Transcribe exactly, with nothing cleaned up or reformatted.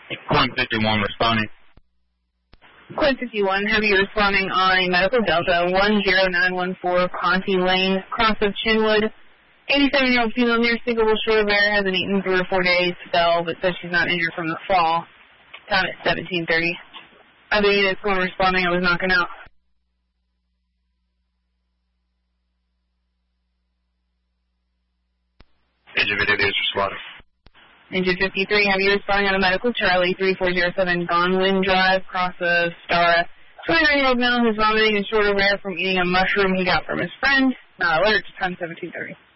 Quinn fifty-one responding. Quinn fifty-one, have you responding on a medical Delta one zero nine one four Conti Lane, cross of Chinwood. eighty-seven-year-old female near Sinkable Shore of Air, hasn't eaten three or four days, fell, but says she's not injured from the fall. Time at seventeen thirty. Other units going responding, I was knocking out. Agent Video is responding. Agent fifty-three, have you responding on a medical Charlie three four zero seven Gonwin Drive, cross of Stara. twenty-nine-year-old male who's vomiting and short of air from eating a mushroom he got from his friend. Uh, alert to time seventeen thirty.